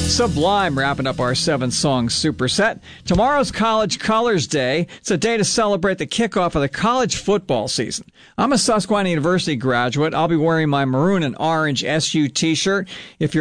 Sublime wrapping up our 7-song superset. Tomorrow's College Colors Day. It's a day to celebrate the kickoff of the college football season. I'm a Susquehanna University graduate. I'll be wearing my maroon and orange SU t-shirt. If you're